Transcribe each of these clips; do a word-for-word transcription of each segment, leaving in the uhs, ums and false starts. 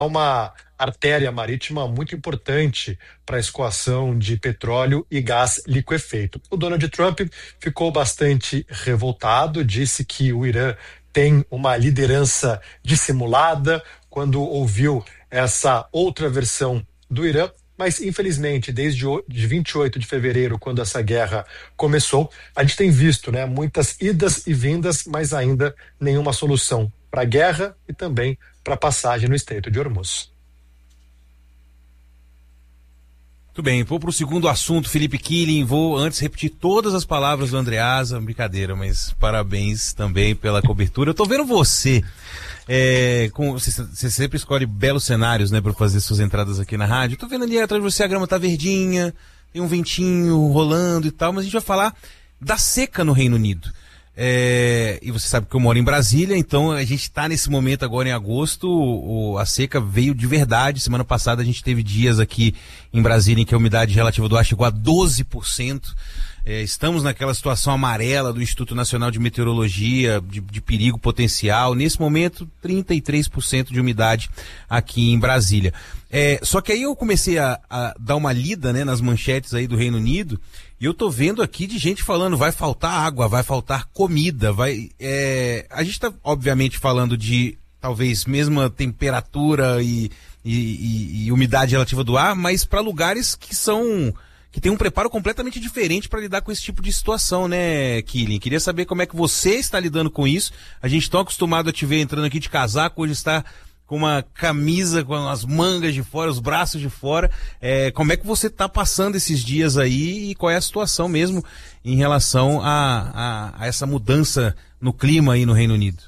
uma artéria marítima muito importante para a escoação de petróleo e gás liquefeito. O Donald Trump ficou bastante revoltado, disse que o Irã tem uma liderança dissimulada quando ouviu essa outra versão do Irã. Mas, infelizmente, desde vinte e oito de fevereiro, quando essa guerra começou, a gente tem visto, né, muitas idas e vindas, mas ainda nenhuma solução para a guerra e também para a passagem no Estreito de Hormuz. Muito bem, vou para o segundo assunto, Felipe Killing. Vou antes repetir todas as palavras do Andreasa, brincadeira, mas parabéns também pela cobertura. Eu tô vendo você, é, com, você, você sempre escolhe belos cenários, né, para fazer suas entradas aqui na rádio. Eu tô vendo ali atrás de você, a grama tá verdinha, tem um ventinho rolando e tal, mas a gente vai falar da seca no Reino Unido. É, e você sabe que eu moro em Brasília, então a gente está nesse momento agora em agosto. O, a seca veio de verdade. Semana passada a gente teve dias aqui em Brasília em que a umidade relativa do ar chegou a doze por cento. É, estamos naquela situação amarela do Instituto Nacional de Meteorologia, de, de perigo potencial. Nesse momento, trinta e três por cento de umidade aqui em Brasília. É, só que aí eu comecei a, a dar uma lida, né, nas manchetes aí do Reino Unido, e eu tô vendo aqui de gente falando, vai faltar água, vai faltar comida, vai... É, a gente tá, obviamente, falando de, talvez, mesma temperatura e, e, e, e umidade relativa do ar, mas para lugares que são... que tem um preparo completamente diferente para lidar com esse tipo de situação, né, Killing? Queria saber como é que você está lidando com isso. A gente tão acostumado a te ver entrando aqui de casaco, hoje está com uma camisa com as mangas de fora, os braços de fora. É, como é que você está passando esses dias aí e qual é a situação mesmo em relação a, a, a essa mudança no clima aí no Reino Unido?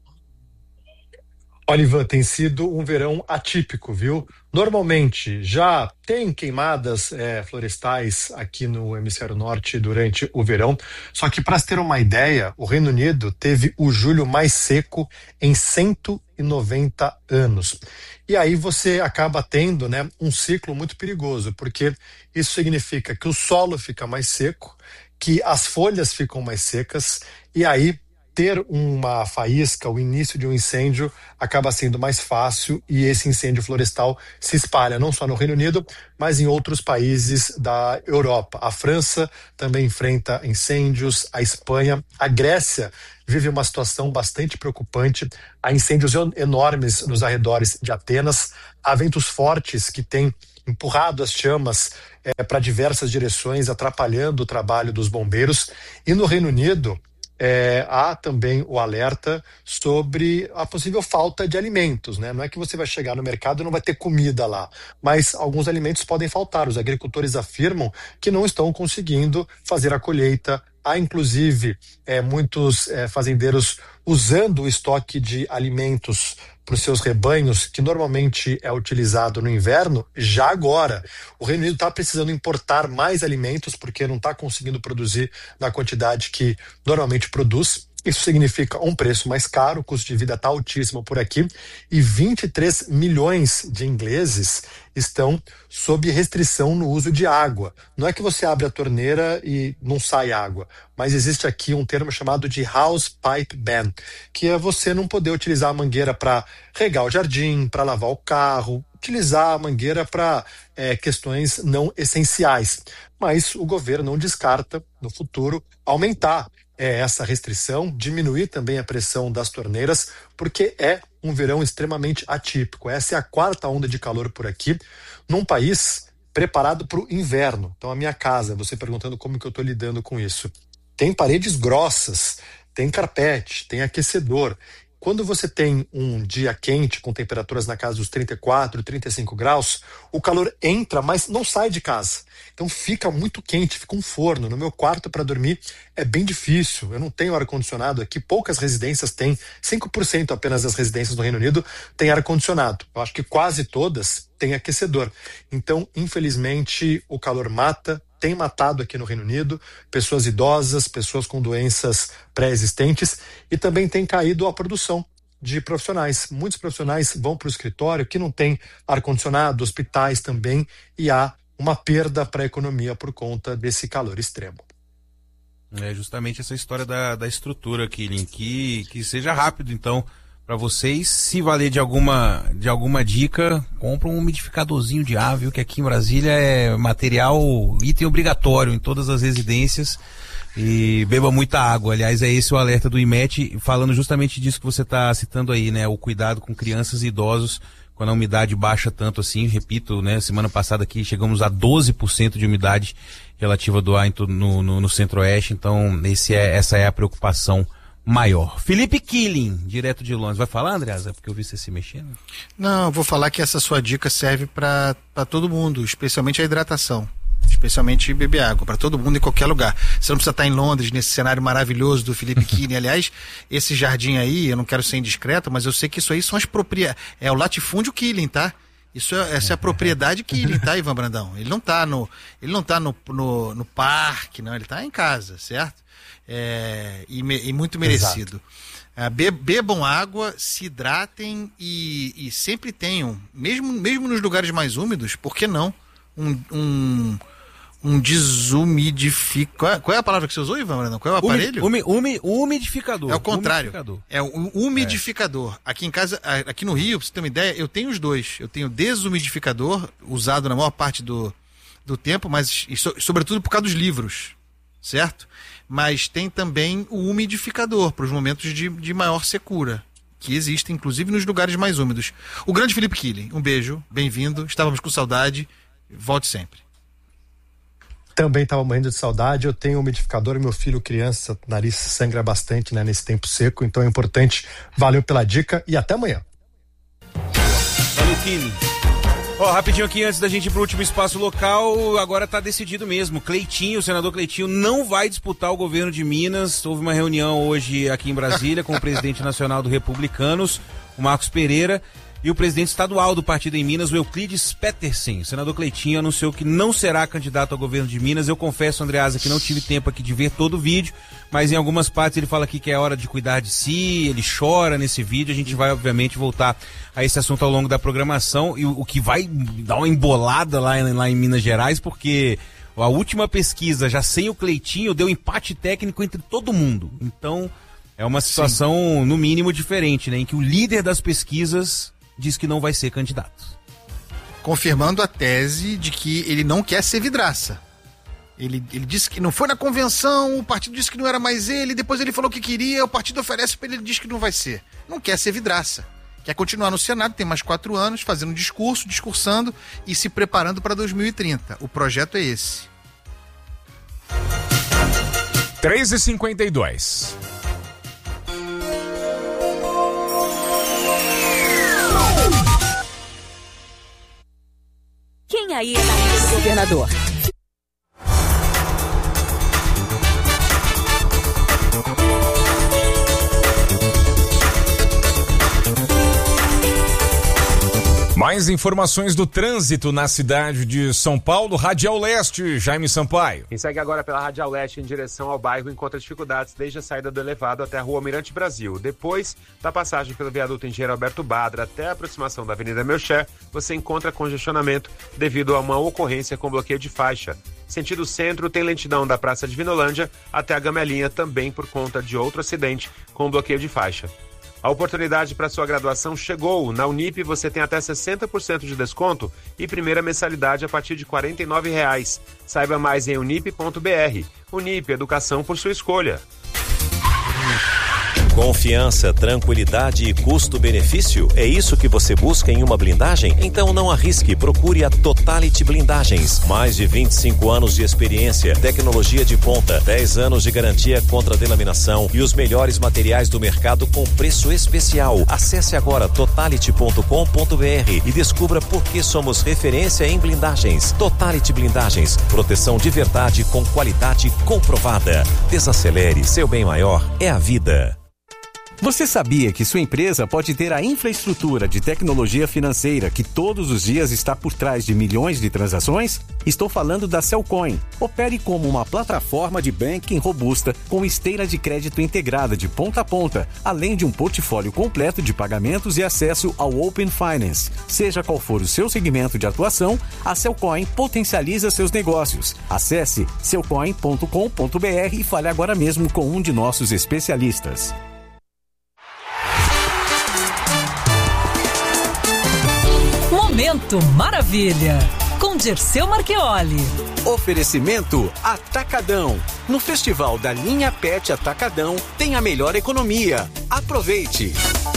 Olha, Ivan, tem sido um verão atípico, viu? Normalmente já tem queimadas é, florestais aqui no hemisfério norte durante o verão, só que para se ter uma ideia, o Reino Unido teve o julho mais seco em cento e noventa anos. E aí você acaba tendo, né, um ciclo muito perigoso, porque isso significa que o solo fica mais seco, que as folhas ficam mais secas, e aí ter uma faísca, o início de um incêndio, acaba sendo mais fácil e esse incêndio florestal se espalha não só no Reino Unido, mas em outros países da Europa. A França também enfrenta incêndios, a Espanha, a Grécia vive uma situação bastante preocupante. Há incêndios enormes nos arredores de Atenas, há ventos fortes que têm empurrado as chamas é, para diversas direções, atrapalhando o trabalho dos bombeiros. E no Reino Unido, É, há também o alerta sobre a possível falta de alimentos, né? Não é que você vai chegar no mercado e não vai ter comida lá, mas alguns alimentos podem faltar. Os agricultores afirmam que não estão conseguindo fazer a colheita. Há, inclusive, é, muitos é, fazendeiros usando o estoque de alimentos para os seus rebanhos, que normalmente é utilizado no inverno, já agora. O Reino Unido está precisando importar mais alimentos porque não está conseguindo produzir na quantidade que normalmente produz. Isso significa um preço mais caro, o custo de vida está altíssimo por aqui, e vinte e três milhões de ingleses estão sob restrição no uso de água. Não é que você abre a torneira e não sai água, mas existe aqui um termo chamado de House Pipe Ban, que é você não poder utilizar a mangueira para regar o jardim, para lavar o carro, utilizar a mangueira para é, questões não essenciais. Mas o governo não descarta, no futuro, aumentar é, essa restrição, diminuir também a pressão das torneiras, porque é um verão extremamente atípico. Essa é a quarta onda de calor por aqui, num país preparado para o inverno. Então, a minha casa, você perguntando como que eu estou lidando com isso. Tem paredes grossas, tem carpete, tem aquecedor. Quando você tem um dia quente, com temperaturas na casa dos trinta e quatro, trinta e cinco graus, o calor entra, mas não sai de casa. Então fica muito quente, fica um forno. No meu quarto para dormir é bem difícil. Eu não tenho ar-condicionado aqui, poucas residências têm, cinco por cento apenas das residências do Reino Unido têm ar-condicionado. Eu acho que quase todas têm aquecedor. Então, infelizmente, o calor mata. Tem matado aqui no Reino Unido pessoas idosas, pessoas com doenças pré-existentes, e também tem caído a produção de profissionais. Muitos profissionais vão para o escritório que não tem ar-condicionado, hospitais também, e há uma perda para a economia por conta desse calor extremo. É justamente essa história da, da estrutura, Killing, que, que seja rápido, então, para vocês. Se valer de alguma, de alguma dica, compra um umidificadorzinho de ar, viu? Que aqui em Brasília é material, item obrigatório em todas as residências. E beba muita água. Aliás, é esse o alerta do IMET, falando justamente disso que você está citando aí, né? O cuidado com crianças e idosos quando a umidade baixa tanto assim. Repito, né? Semana passada aqui chegamos a doze por cento de umidade relativa do ar em, no, no, no Centro-Oeste. Então, esse é, essa é a preocupação maior. Felipe Killing, direto de Londres. Vai falar, Andreasa? Porque eu vi você se mexendo. Não, eu vou falar que essa sua dica serve para todo mundo, especialmente a hidratação. Especialmente beber água, para todo mundo em qualquer lugar. Você não precisa estar em Londres, nesse cenário maravilhoso do Felipe Killing. Aliás, esse jardim aí, eu não quero ser indiscreto, mas eu sei que isso aí são as propriedades. É o latifúndio Killing, tá? Isso é, essa é a propriedade Killing, tá, Ivan Brandão? Ele não tá no, ele não tá no, no, no parque, não, ele tá em casa, certo? É, e, me, e muito merecido. É, be, bebam água, se hidratem e, e sempre tenham, mesmo, mesmo nos lugares mais úmidos, por que não? Um, um, um desumidificador. Qual é a palavra que você usou, Ivan Brandão? Qual é o aparelho? Umi, umi, umidificador. É o contrário. Umidificador. É o umidificador. É. Aqui em casa, aqui no Rio, pra você ter uma ideia, eu tenho os dois. Eu tenho desumidificador, usado na maior parte do, do tempo, mas e so, sobretudo por causa dos livros, certo? Mas tem também o umidificador, para os momentos de, de maior secura, que existem, inclusive, nos lugares mais úmidos. O grande Felipe Killing, um beijo, bem-vindo, estávamos com saudade, volte sempre. Também estava morrendo de saudade, eu tenho um umidificador, meu filho criança, nariz sangra bastante, né, nesse tempo seco, então é importante. Valeu pela dica e até amanhã. Valeu, Killing. Ó, oh, rapidinho aqui antes da gente ir pro último espaço local, agora tá decidido mesmo. Cleitinho, o senador Cleitinho não vai disputar o governo de Minas. Houve uma reunião hoje aqui em Brasília com o presidente nacional do Republicanos, o Marcos Pereira, e o presidente estadual do partido em Minas, o Euclides Pettersen. O senador Cleitinho anunciou que não será candidato ao governo de Minas. Eu confesso, Andreasa, que não tive tempo aqui de ver todo o vídeo, mas em algumas partes ele fala aqui que é hora de cuidar de si, ele chora nesse vídeo. A gente vai, obviamente, voltar a esse assunto ao longo da programação, e o, o que vai dar uma embolada lá, lá em Minas Gerais, porque a última pesquisa, já sem o Cleitinho, deu empate técnico entre todo mundo. Então, é uma situação, sim, no mínimo diferente, né, em que o líder das pesquisas diz que não vai ser candidato. Confirmando a tese de que ele não quer ser vidraça. Ele, ele disse que não foi na convenção, o partido disse que não era mais ele, depois ele falou que queria, o partido oferece para ele, ele diz que não vai ser. Não quer ser vidraça. Quer continuar no Senado, tem mais quatro anos, fazendo um discurso, discursando e se preparando para dois mil e trinta. O projeto é esse. três e cinquenta e dois. Quem aí é na lista do governador? Mais informações do trânsito na cidade de São Paulo. Radial Leste, Jaime Sampaio. Quem segue agora pela Radial Leste em direção ao bairro encontra dificuldades desde a saída do elevado até a Rua Almirante Brasil. Depois da passagem pelo viaduto Engenheiro Alberto Badra até a aproximação da Avenida Melcher, você encontra congestionamento devido a uma ocorrência com bloqueio de faixa. Sentido centro, tem lentidão da Praça de Vinolândia até a Gamelinha, também por conta de outro acidente com bloqueio de faixa. A oportunidade para sua graduação chegou. Na Unip você tem até sessenta por cento de desconto e primeira mensalidade a partir de quarenta e nove reais. Saiba mais em unip ponto br. Unip, educação por sua escolha. Confiança, tranquilidade e custo-benefício? É isso que você busca em uma blindagem? Então não arrisque, procure a Totality Blindagens. Mais de vinte e cinco anos de experiência, tecnologia de ponta, dez anos de garantia contra delaminação e os melhores materiais do mercado com preço especial. Acesse agora totality ponto com ponto br e descubra por que somos referência em blindagens. Totality Blindagens, proteção de verdade com qualidade comprovada. Desacelere, seu bem maior é a vida. Você sabia que sua empresa pode ter a infraestrutura de tecnologia financeira que todos os dias está por trás de milhões de transações? Estou falando da Cellcoin. Opere como uma plataforma de banking robusta com esteira de crédito integrada de ponta a ponta, além de um portfólio completo de pagamentos e acesso ao Open Finance. Seja qual for o seu segmento de atuação, a Cellcoin potencializa seus negócios. Acesse cellcoin ponto com ponto br e fale agora mesmo com um de nossos especialistas. Momento Maravilha, com Dirceu Marchioli. Oferecimento Atacadão. No Festival da Linha Pet Atacadão tem a melhor economia. Aproveite!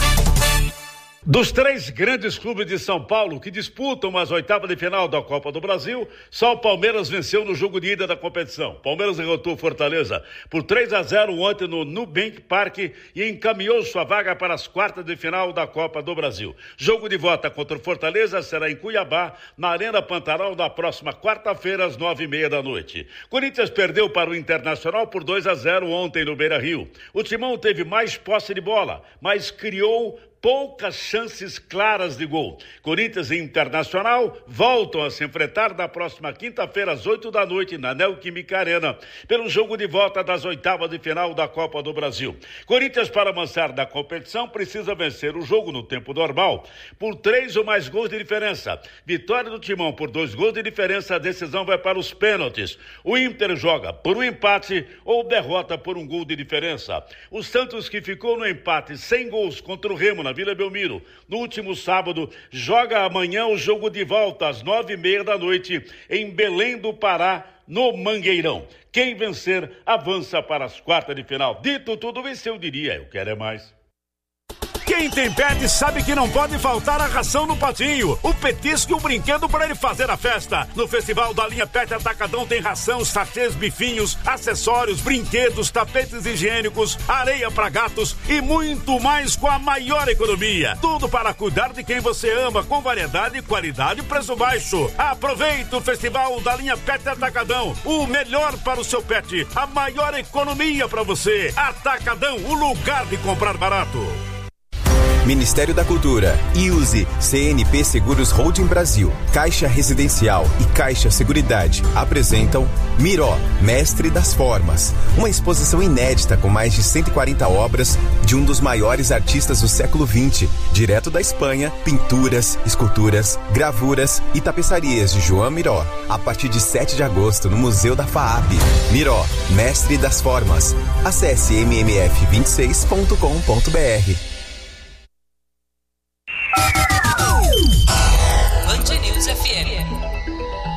Dos três grandes clubes de São Paulo que disputam as oitavas de final da Copa do Brasil, só o Palmeiras venceu no jogo de ida da competição. Palmeiras derrotou Fortaleza por três a zero ontem no Nubank Park e encaminhou sua vaga para as quartas de final da Copa do Brasil. Jogo de volta contra o Fortaleza será em Cuiabá, na Arena Pantanal, na próxima quarta-feira, às nove e meia da noite. Corinthians perdeu para o Internacional por dois a zero ontem no Beira-Rio. O Timão teve mais posse de bola, mas criou poucas chances claras de gol. Corinthians e Internacional voltam a se enfrentar na próxima quinta-feira, às oito da noite, na Neoquímica Arena, pelo jogo de volta das oitavas de final da Copa do Brasil. Corinthians, para avançar da competição, precisa vencer o jogo no tempo normal por três ou mais gols de diferença. Vitória do Timão por dois gols de diferença, a decisão vai para os pênaltis. O Inter joga por um empate ou derrota por um gol de diferença. O Santos, que ficou no empate sem gols contra o Remo na Vila Belmiro no último sábado, joga amanhã o jogo de volta às nove e meia da noite em Belém do Pará, no Mangueirão. Quem vencer avança para as quartas de final. Dito tudo isso, eu diria, eu quero é mais. Quem tem pet sabe que não pode faltar a ração no patinho, o petisco e o brinquedo para ele fazer a festa. No Festival da Linha Pet Atacadão tem ração, sachês, bifinhos, acessórios, brinquedos, tapetes higiênicos, areia para gatos e muito mais com a maior economia. Tudo para cuidar de quem você ama, com variedade, qualidade e preço baixo. Aproveite o Festival da Linha Pet Atacadão, o melhor para o seu pet, a maior economia para você. Atacadão, o lugar de comprar barato. Ministério da Cultura, I U S E, C N P Seguros Holding Brasil, Caixa Residencial e Caixa Seguridade apresentam Miró, Mestre das Formas, uma exposição inédita com mais de cento e quarenta obras de um dos maiores artistas do século vinte, direto da Espanha, pinturas, esculturas, gravuras e tapeçarias de João Miró, a partir de sete de agosto no Museu da FAAP. Miró, Mestre das Formas. Acesse m m f vinte e seis ponto com ponto b r. Band News F M.